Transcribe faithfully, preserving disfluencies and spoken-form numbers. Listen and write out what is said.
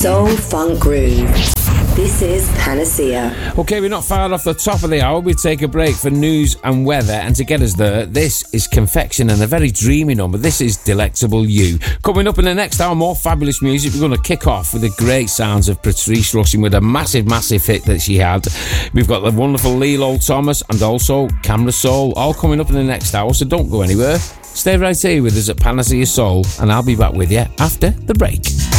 Soul Funk Groove. This is Panacea. Okay, we're not far off the top of the hour. We take a break for news and weather, and to get us there, this is Confection and a very dreamy number. This is Delectable You. Coming up in the next hour, more fabulous music. We're going to kick off with the great sounds of Patrice Rushen with a massive, massive hit that she had. We've got the wonderful Lilo Thomas and also Camera Soul, all coming up in the next hour, so don't go anywhere. Stay right here with us at Panacea Soul, and I'll be back with you after the break.